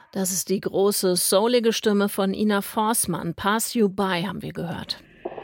Das ist die große, soulige Stimme von Ina Forsmann. Pass You By haben wir gehört.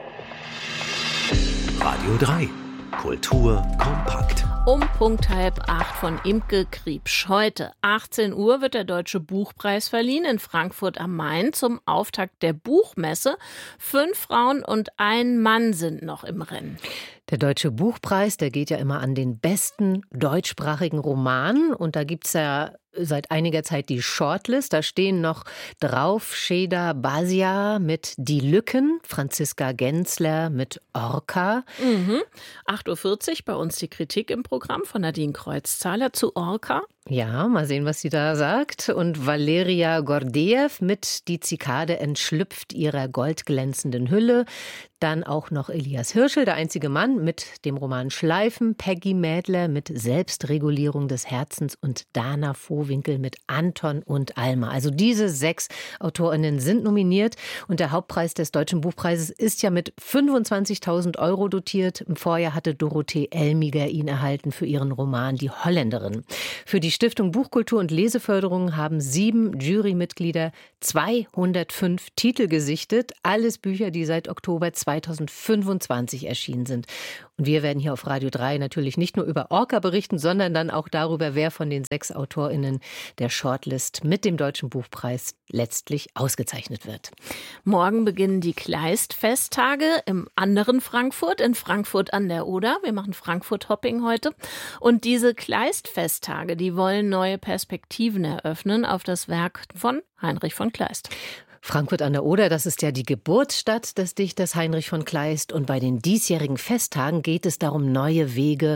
Radio 3. Kultur kompakt. Um Punkt 7:30 von Imke Kriepsch. Heute, 18 Uhr, wird der Deutsche Buchpreis verliehen in Frankfurt am Main zum Auftakt der Buchmesse. 5 Frauen und ein Mann sind noch im Rennen. Der Deutsche Buchpreis, der geht ja immer an den besten deutschsprachigen Roman. Und da gibt es ja seit einiger Zeit die Shortlist. Da stehen noch drauf Sheda Basia mit Die Lücken, Franziska Genzler mit Orca. 8:40 Uhr bei uns die Kritik im Programm von Nadine Kreuzzahler zu Orca. Ja, mal sehen, was sie da sagt. Und Valeria Gordeev mit Die Zikade entschlüpft ihrer goldglänzenden Hülle. Dann auch noch Elias Hirschel, der einzige Mann, mit dem Roman Schleifen. Peggy Mädler mit Selbstregulierung des Herzens und Dana Vohwinkel mit Anton und Alma. Also diese 6 AutorInnen sind nominiert. Und der Hauptpreis des Deutschen Buchpreises ist ja mit 25.000 € dotiert. Im Vorjahr hatte Dorothee Elmiger ihn erhalten für ihren Roman Die Holländerin. Für die Stiftung Buchkultur und Leseförderung haben 7 Jurymitglieder 205 Titel gesichtet. Alles Bücher, die seit Oktober 2025 erschienen sind. Und wir werden hier auf Radio 3 natürlich nicht nur über Orca berichten, sondern dann auch darüber, wer von den 6 AutorInnen der Shortlist mit dem Deutschen Buchpreis letztlich ausgezeichnet wird. Morgen beginnen die Kleist-Festtage im anderen Frankfurt, in Frankfurt an der Oder. Wir machen Frankfurt-Hopping heute. Und diese Kleist-Festtage, die wollen neue Perspektiven eröffnen auf das Werk von Heinrich von Kleist. Frankfurt an der Oder, das ist ja die Geburtsstadt des Dichters Heinrich von Kleist. Und bei den diesjährigen Festtagen geht es darum, neue Wege,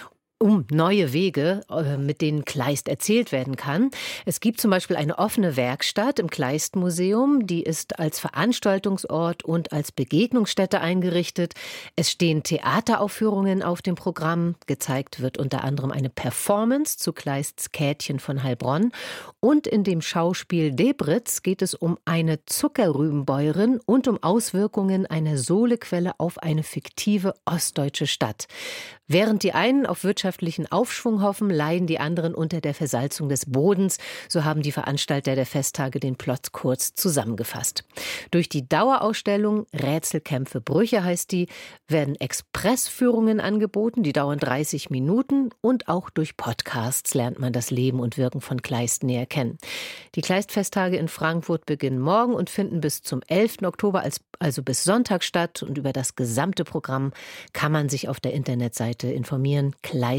mit denen Kleist erzählt werden kann. Es gibt zum Beispiel eine offene Werkstatt im Kleist-Museum, die ist als Veranstaltungsort und als Begegnungsstätte eingerichtet. Es stehen Theateraufführungen auf dem Programm. Gezeigt wird unter anderem eine Performance zu Kleists Käthchen von Heilbronn. Und in dem Schauspiel Debritz geht es um eine Zuckerrübenbäuerin und um Auswirkungen einer Sohlequelle auf eine fiktive ostdeutsche Stadt. Während die einen auf wirtschaftlichen Aufschwung hoffen, leiden die anderen unter der Versalzung des Bodens. So haben die Veranstalter der Festtage den Plot kurz zusammengefasst. Durch die Dauerausstellung Rätselkämpfe Brüche heißt die, werden Expressführungen angeboten, die dauern 30 Minuten. Und auch durch Podcasts lernt man das Leben und Wirken von Kleist näher kennen. Die Kleist-Festtage in Frankfurt beginnen morgen und finden bis zum 11. Oktober, also bis Sonntag statt. Und über das gesamte Programm kann man sich auf der Internetseite informieren,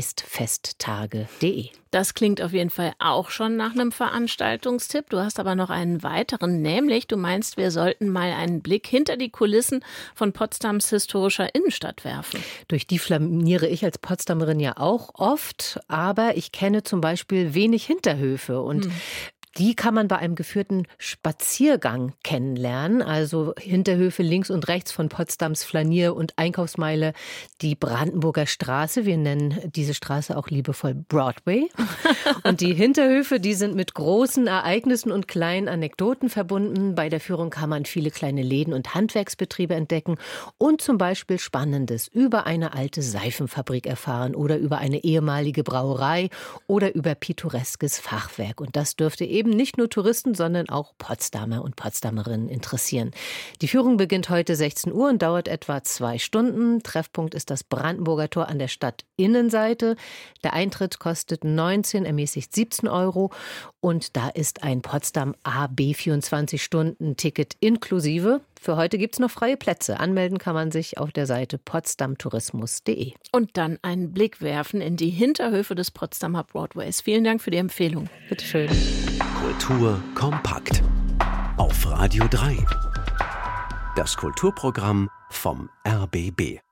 kleistfesttage.de. Das klingt auf jeden Fall auch schon nach einem Veranstaltungstipp. Du hast aber noch einen weiteren, nämlich du meinst, wir sollten mal einen Blick hinter die Kulissen von Potsdams historischer Innenstadt werfen. Durch die flaniere ich als Potsdamerin ja auch oft, aber ich kenne zum Beispiel wenig Hinterhöfe und die kann man bei einem geführten Spaziergang kennenlernen. Also Hinterhöfe links und rechts von Potsdams Flanier- und Einkaufsmeile, die Brandenburger Straße. Wir nennen diese Straße auch liebevoll Broadway. Und die Hinterhöfe, die sind mit großen Ereignissen und kleinen Anekdoten verbunden. Bei der Führung kann man viele kleine Läden und Handwerksbetriebe entdecken und zum Beispiel Spannendes über eine alte Seifenfabrik erfahren oder über eine ehemalige Brauerei oder über pittoreskes Fachwerk. Und das dürfte eben nicht nur Touristen, sondern auch Potsdamer und Potsdamerinnen interessieren. Die Führung beginnt heute 16 Uhr und dauert etwa 2 Stunden. Treffpunkt ist das Brandenburger Tor an der Stadtinnenseite. Der Eintritt kostet 19, ermäßigt 17 € und da ist ein Potsdam AB 24-Stunden-Ticket inklusive. Für heute gibt es noch freie Plätze. Anmelden kann man sich auf der Seite potsdamtourismus.de. Und dann einen Blick werfen in die Hinterhöfe des Potsdamer Broadways. Vielen Dank für die Empfehlung. Bitte schön. Kultur kompakt. Auf Radio 3. Das Kulturprogramm vom RBB.